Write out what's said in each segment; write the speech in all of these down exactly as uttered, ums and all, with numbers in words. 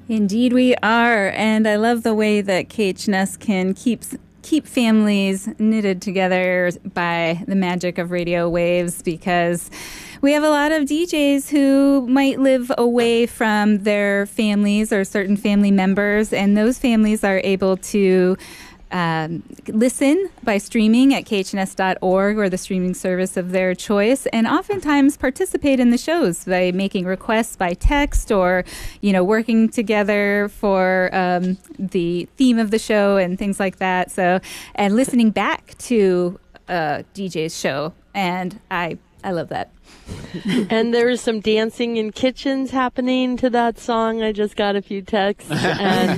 Indeed we are, and I love the way that K H N S can keep keep families knitted together by the magic of radio waves, because we have a lot of D Js who might live away from their families or certain family members, and those families are able to Um, listen by streaming at K H N S dot org or the streaming service of their choice, and oftentimes participate in the shows by making requests by text or, you know, working together for um, the theme of the show and things like that. So, and listening back to a D J's show, and I I love that. And there is some dancing in kitchens happening to that song. I just got a few texts, and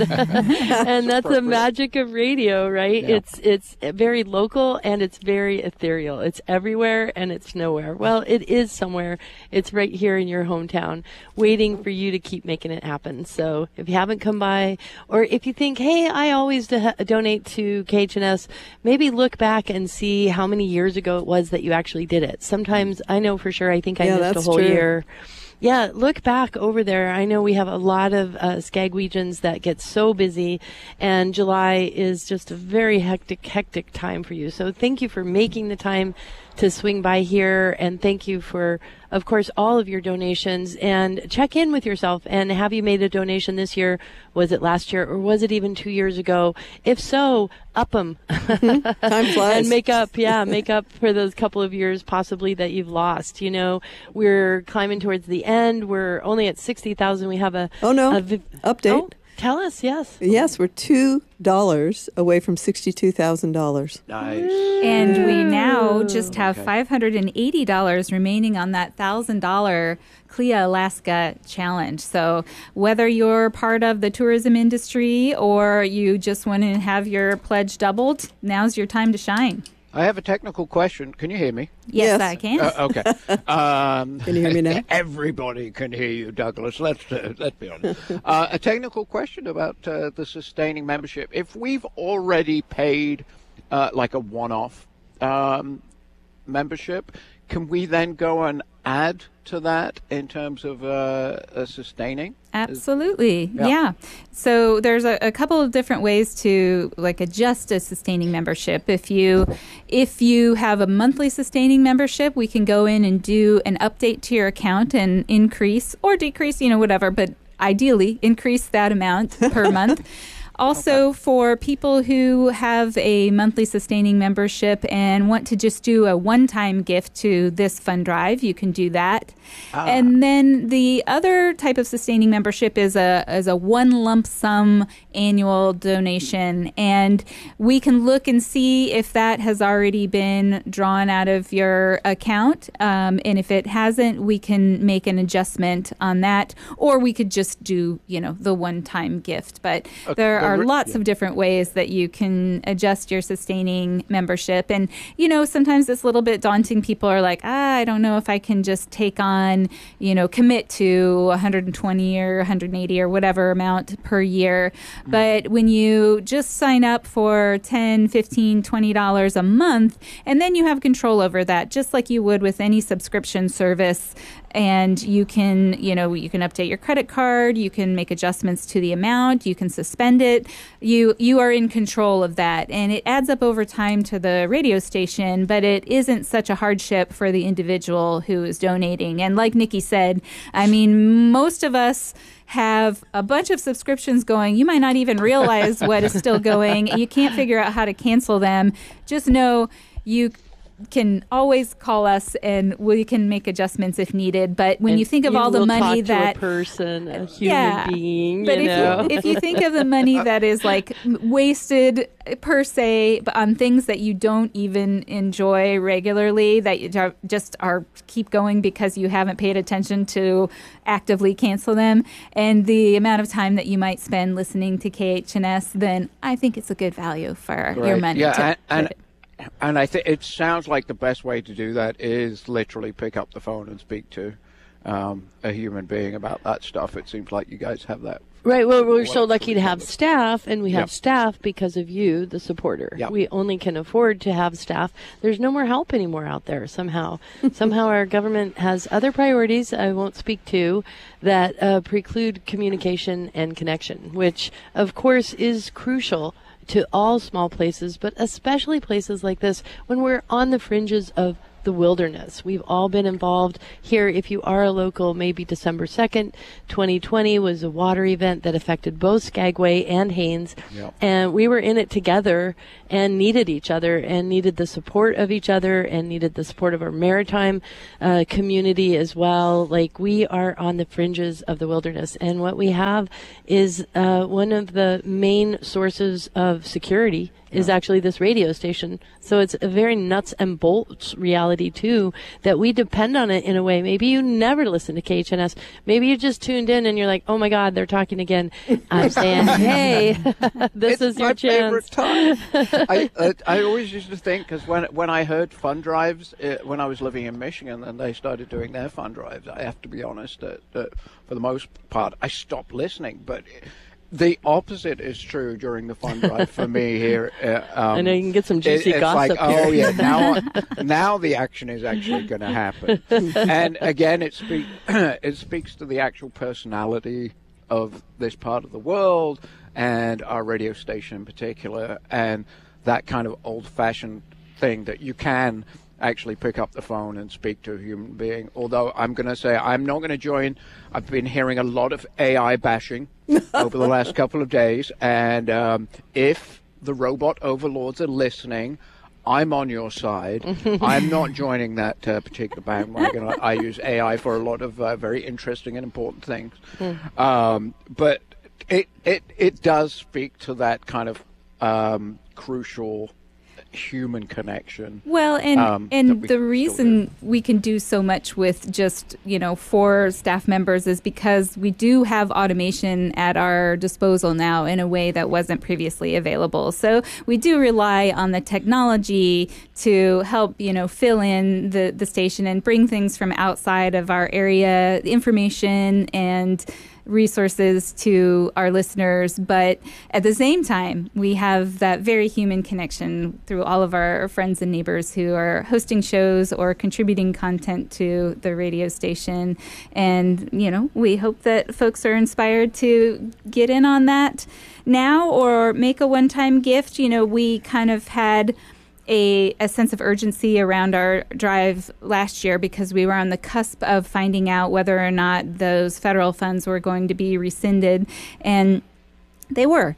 and that's the magic of radio, right? Yeah. It's it's very local and it's very ethereal. It's everywhere and it's nowhere. Well, it is somewhere. It's right here in your hometown, waiting for you to keep making it happen. So if you haven't come by, or if you think, hey, I always do- donate to K H N S, maybe look back and see how many years ago it was that you actually did it. Sometimes I know for sure. I think I yeah, missed a whole true. year. Yeah, look back over there. I know we have a lot of uh, Skagwegians that get so busy, and July is just a very hectic, hectic time for you. So thank you for making the time to swing by here, and thank you for, of course, all of your donations. And check in with yourself, and have you made a donation this year? Was it last year, or was it even two years ago? If so, up them. Mm-hmm. Time flies. And make up, yeah, make up for those couple of years possibly that you've lost. You know, we're climbing towards the end. We're only at sixty thousand. We have a... Oh, no. A vi- Update. Oh, tell us, yes. Yes, we're two dollars away from sixty-two thousand dollars. Nice. And we now just have Okay. five hundred eighty dollars remaining on that one thousand dollars C L I A Alaska challenge. So whether you're part of the tourism industry or you just want to have your pledge doubled, now's your time to shine. I have a technical question. Can you hear me? Yes, Yes. I can. Uh, okay. Um, Can you hear me now? Everybody can hear you, Douglas. Let's uh, let's be honest. Uh, a technical question about uh, the sustaining membership. If we've already paid uh, like a one-off um, membership, can we then go and add to that in terms of uh, uh, sustaining? Absolutely. Yeah. Yeah. So there's a, a couple of different ways to like adjust a sustaining membership. If you if you have a monthly sustaining membership, we can go in and do an update to your account and increase or decrease, you know, whatever, but ideally increase that amount per month. Also, okay. For people who have a monthly sustaining membership and want to just do a one-time gift to this fund drive, you can do that. Ah. And then the other type of sustaining membership is a is a one lump sum annual donation, and we can look and see if that has already been drawn out of your account. Um, and if it hasn't, we can make an adjustment on that, or we could just do, you know, the one-time gift. But okay. there are lots yeah. of different ways that you can adjust your sustaining membership. And, you know, sometimes it's a little bit daunting. People are like, ah, I don't know if I can just take on, you know, commit to one hundred twenty or one hundred eighty or whatever amount per year. Mm. But when you just sign up for ten, fifteen, twenty dollars a month, and then you have control over that, just like you would with any subscription service. And you can, you know, you can update your credit card, you can make adjustments to the amount, you can suspend it. You you are in control of that. And it adds up over time to the radio station, but it isn't such a hardship for the individual who is donating. And like Nikki said, I mean, most of us have a bunch of subscriptions going. You might not even realize what is still going. You can't figure out how to cancel them. Just know you can always call us and we can make adjustments if needed. But when and you think of you all the will money talk that to a person, a human yeah, being, but you if know. you, if you think of the money that is like wasted per se on things that you don't even enjoy regularly, that you just are keep going because you haven't paid attention to actively cancel them, and the amount of time that you might spend listening to K H N S, then I think it's a good value for right. your money. Yeah, to and, and it. And I think it sounds like the best way to do that is literally pick up the phone and speak to um, a human being about that stuff. It seems like you guys have that. Right. Well, we're Well, so lucky to have covered. staff, and we have Yep. staff because of you, the supporter. Yep. We only can afford to have staff. There's no more help anymore out there somehow. Somehow our government has other priorities I won't speak to that uh, preclude communication and connection, which, of course, is crucial to all small places, but especially places like this when we're on the fringes of the wilderness. We've all been involved here. If you are a local, maybe December second, twenty twenty was a water event that affected both Skagway and Haines. Yep. And we were in it together and needed each other and needed the support of each other and needed the support of our maritime uh, community as well. Like, we are on the fringes of the wilderness. And what we have is uh, one of the main sources of security is actually this radio station. So it's a very nuts and bolts reality too, that we depend on it in a way. Maybe you never listen to K H N S. Maybe you just tuned in and you're like, oh my God, they're talking again. I'm saying, hey, this It's is your my chance. favorite time. I, uh, I always used to think, because when when I heard fund drives, uh, when I was living in Michigan and they started doing their fund drives, I have to be honest, that, that for the most part, I stopped listening. But the opposite is true during the fund drive for me here. Uh, um, I know you can get some juicy it, it's gossip like, here. oh yeah, now now the action is actually going to happen. And again, it speak it speaks to the actual personality of this part of the world and our radio station in particular, and that kind of old-fashioned thing that you can actually pick up the phone and speak to a human being. Although I'm going to say I'm not going to join. I've been hearing a lot of A I bashing over the last couple of days, and um, if the robot overlords are listening, I'm on your side. I'm not joining that uh, particular bandwagon. I, I use A I for a lot of uh, very interesting and important things. Um, but it, it, it does speak to that kind of um, crucial human connection. Well, and um, that and we the still reason do. we can do so much with just, you know, four staff members is because we do have automation at our disposal now in a way that wasn't previously available. So we do rely on the technology to help, you know, fill in the, the station and bring things from outside of our area, information and resources to our listeners, but at the same time, we have that very human connection through all of our friends and neighbors who are hosting shows or contributing content to the radio station. And, you know, we hope that folks are inspired to get in on that now or make a one-time gift. You know, we kind of had A, a sense of urgency around our drive last year because we were on the cusp of finding out whether or not those federal funds were going to be rescinded, and they were.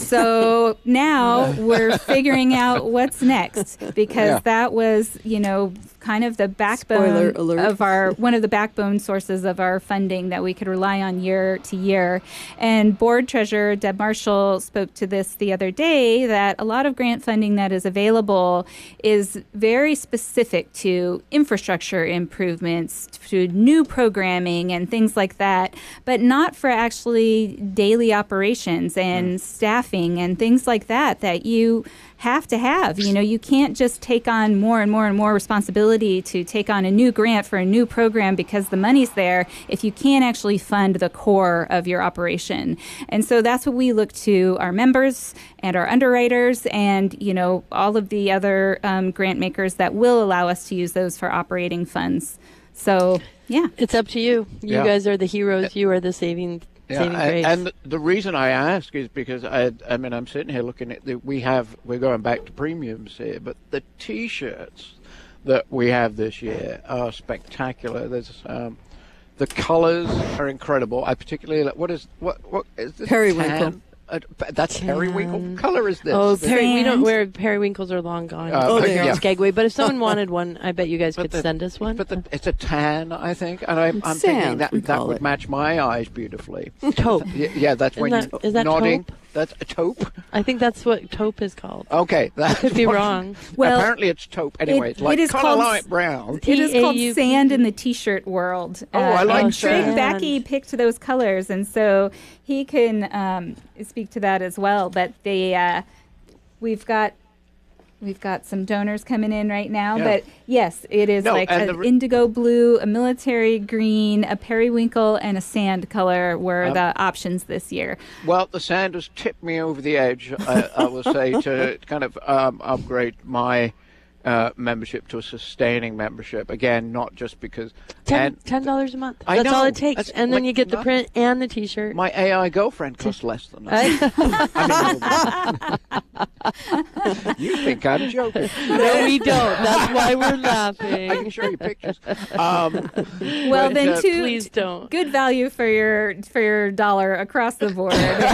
So now we're figuring out what's next because Yeah. that was, you know, kind of the Spoiler backbone alert. of our, one of the backbone sources of our funding that we could rely on year to year. And Board Treasurer Deb Marshall spoke to this the other day, that a lot of grant funding that is available is very specific to infrastructure improvements, to new programming and things like that, but not for actually daily operations and staffing and things like that that you have to have. You know, you can't just take on more and more and more responsibility to take on a new grant for a new program because the money's there if you can't actually fund the core of your operation. And so that's what we look to our members and our underwriters and, you know, all of the other um, grant makers that will allow us to use those for operating funds. So, yeah. It's up to you. You Yeah. guys are the heroes. You are the saving saving Yeah, grace. and, and the reason I ask is because I, I mean, I'm sitting here looking at the, we have, we're going back to premiums here, but the T-shirts that we have this year are spectacular. There's um, the colors are incredible. I particularly like, what is what what is this? Periwinkle. Tan? Uh, that's periwinkle. What color is this? Oh, This- peri- we don't Sand. wear periwinkles are long gone. Uh, Oh, Here they in are. Skagway. But if someone wanted one, I bet you guys But could the- send us one. But the, it's a tan, I think, and I, I'm thinking Sand, that we that call would it. match my eyes beautifully. Taupe. yeah, yeah, that's when Isn't you that- is that nodding. taupe? That's a taupe. I think that's what taupe is called. Okay, that Could be wrong. Well, apparently it's taupe. Anyway, it- it's like it is kind called of s- light brown. It is called T A U P. sand in the T-shirt world. Oh, I like and sand. Greg Backey picked those colors, and so he can um, speak to that as well. But they, uh, we've got We've got some donors coming in right now, Yeah. but yes, it is No, like and an the re- indigo blue, a military green, a periwinkle, and a sand color were Um, the options this year. Well, the sand has tipped me over the edge, I, I will say, to kind of um, upgrade my uh, membership to a sustaining membership. Again, not just because... Ten and ten dollars a month. I That's all know. it takes, That's and then like you get the nothing. print and the T-shirt. My A I girlfriend costs less than that. I mean, you think I'm joking. No, we don't. That's why we're laughing. I can show you pictures. Um, Well, but, then, uh, two Please don't. good value for your for your dollar across the board.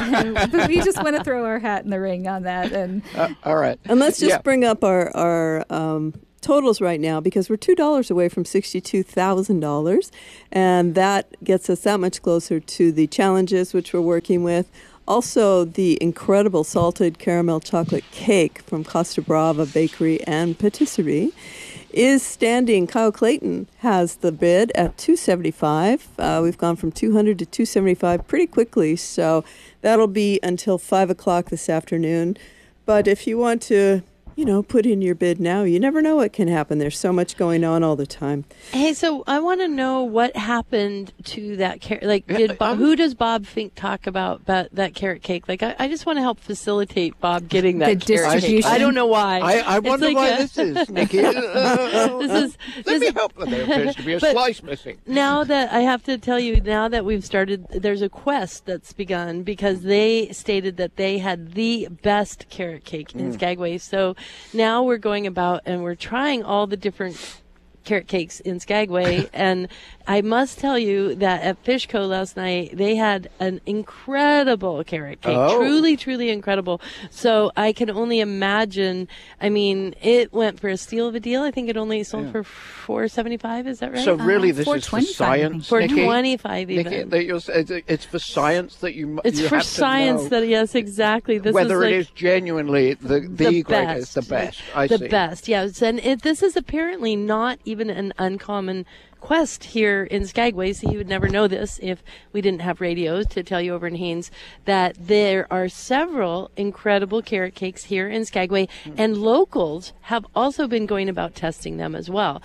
And we just want to throw our hat in the ring on that. And uh, all right. And let's just Yeah. bring up our our um, totals right now, because we're two dollars away from sixty-two thousand dollars, and that gets us that much closer to the challenges which we're working with. Also, the incredible salted caramel chocolate cake from Costa Brava Bakery and Patisserie is standing. Kyle Clayton has the bid at two seventy-five. Uh, we've gone from two hundred to two seventy-five pretty quickly, so that'll be until five o'clock this afternoon. But if you want to, you know, put in your bid now, you never know what can happen. There's so much going on all the time. Hey, so I want to know what happened to that carrot. Like, did Bob, I'm- who does Bob Fink talk about, about that carrot cake? Like, I, I just want to help facilitate Bob getting that The carrot cake. distribution. I don't know why. I, I It's wonder like why a- this is, Nikki. Uh, This is Let this me is- help. There appears to be a But- slice missing. Now that I have to tell you, now that we've started, there's a quest that's begun because they stated that they had the best carrot cake in Skagway. So now we're going about and we're trying all the different carrot cakes in Skagway. And I must tell you that at Fishco last night, they had an incredible carrot cake. Oh. Truly, truly incredible. So I can only imagine, I mean, it went for a steal of a deal. I think it only sold for four seventy-five. Is that right? So really, Uh, this is for four twenty-five, I think. science, for Nikki? twenty-five even. Nikki, that you're, it's, it's for science that you. It's you for have to science know that, yes, exactly. This whether is like it is genuinely the the, the greatest, best. the best. I the see. best, yes. And it, this is apparently not even an uncommon quest here in Skagway, so you would never know this if we didn't have radios to tell you over in Haines that there are several incredible carrot cakes here in Skagway, and locals have also been going about testing them as well.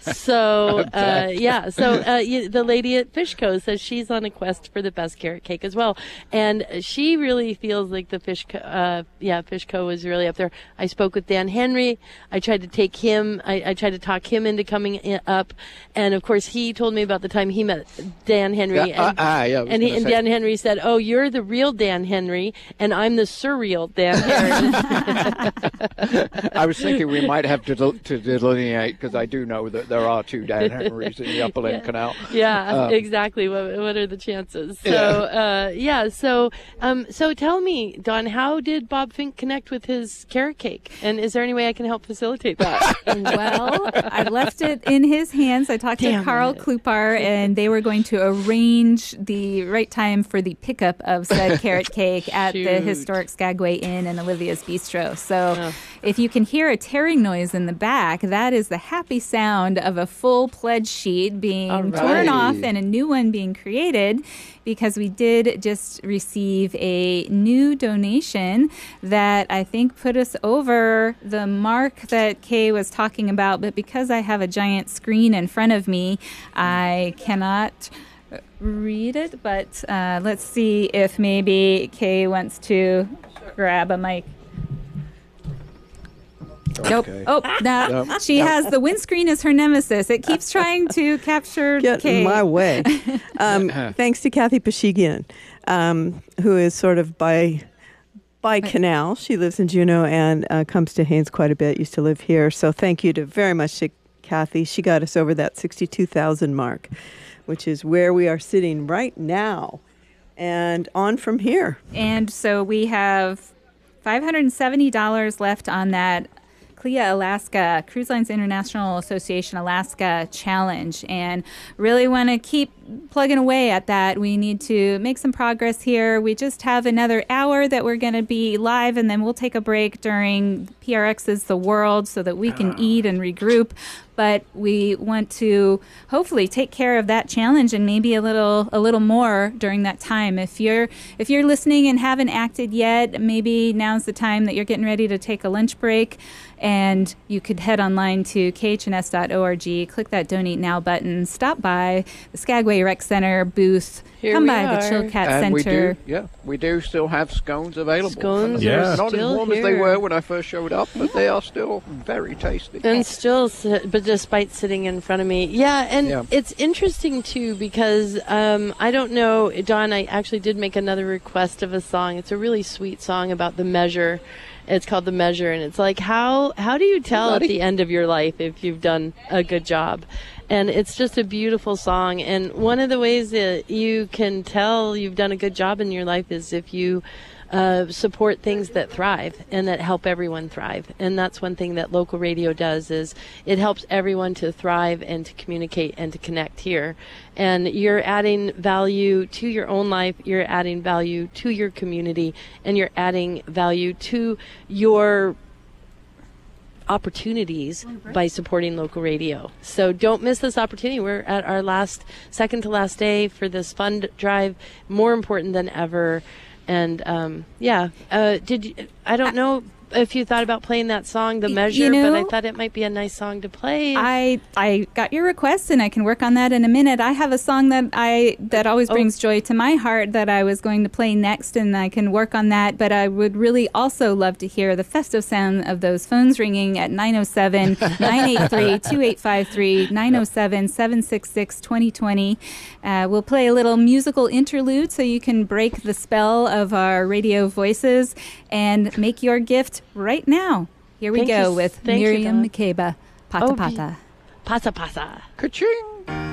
So, uh, yeah, so uh, you, the lady at Fishco says she's on a quest for the best carrot cake as well, and she really feels like the Fishco, uh, yeah, Fishco is really up there. I spoke with Dan Henry. I tried to take him, I, I tried to talk him into coming in, up, and of course he told me about the time he met Dan Henry, Yeah, and, uh, ah, yeah, I was and, he, gonna and say- Dan Henry said, "Oh, you're the real Dan Henry, and I'm the surreal Dan Henry." I was thinking we might have to, del- to delineate because I do know that there are two Dan Henrys in the Upper Lynn Canal. Yeah, Uh, exactly. What, what are the chances? So, Yeah. uh, yeah. So, um, so tell me, Don, how did Bob Fink connect with his carrot cake? And is there any way I can help facilitate that? well, I left it in his hands. I talked Damn to Carl it. Klupar, and they were going to arrange the right time for the pickup of said carrot cake at the Shoot. historic Skagway Inn and Olivia's Bistro. So Oh. if you can hear a tearing noise in the back, that is the happy sound of a full pledge sheet being All torn right. off and a new one being created, because we did just receive a new donation that I think put us over the mark that Kay was talking about. But because I have a giant screen in front of me, I cannot read it. But uh, let's see if maybe Kay wants to grab a mic. Nope. Okay. Oh, no. Nope. She has the windscreen as her nemesis. It keeps trying to capture Get Kay. in my way. Um, thanks to Kathy Pashigian, um, who is sort of by by canal. She lives in Juneau and uh, comes to Haines quite a bit. Used to live here. So thank you to very much to Kathy. She got us over that sixty-two thousand mark, which is where we are sitting right now, and on from here. And so we have five hundred seventy dollars left on that C L I A Alaska, Cruise Lines International Association Alaska Challenge, and really want to keep plugging away at that. We need to make some progress here. We just have another hour that we're going to be live, and then we'll take a break during P R X's The World so that we can eat and regroup. but we want to hopefully take care of that challenge and maybe a little a little more during that time. If you're if you're listening and haven't acted yet, maybe now's the time that you're getting ready to take a lunch break, and you could head online to k h n s dot org, click that Donate Now button, stop by the Skagway Rec Center booth, Here come we by are. the Chilkat And we Center. do, yeah, we do still have scones available. Scones Yeah. are Not as still warm as they here. were when I first showed up, but they are still very tasty. And still, si- but despite sitting in front of me, yeah, and Yeah. it's interesting too because um, I don't know, Don. I actually did make another request of a song. It's a really sweet song about the measure. It's called The Measure, and it's like how how do you tell at Buddy. the end of your life if you've done a good job? And it's just a beautiful song. And one of the ways that you can tell you've done a good job in your life is if you uh, support things that thrive and that help everyone thrive. And that's one thing that local radio does is it helps everyone to thrive and to communicate and to connect here. And you're adding value to your own life, you're adding value to your community, and you're adding value to your opportunities by supporting local radio. So don't miss this opportunity. We're at our last, second to last day for this fund drive, more important than ever. And um, yeah, uh, did you, I don't know if you thought about playing that song, The Measure, you know, but I thought it might be a nice song to play. I I got your request, and I can work on that in a minute. I have a song that I that always Oh. brings joy to my heart that I was going to play next, and I can work on that. But I would really also love to hear the festive sound of those phones ringing at nine oh seven, nine eight three, two eight five three, nine oh seven, seven six six, two oh two oh. Uh, we'll play a little musical interlude so you can break the spell of our radio voices and make your gift right now. Here we Thank go you. with Thank you, Miriam Dawn. Makeba, Pata Oh, Pata. Pasa Pasa. Ka-ching!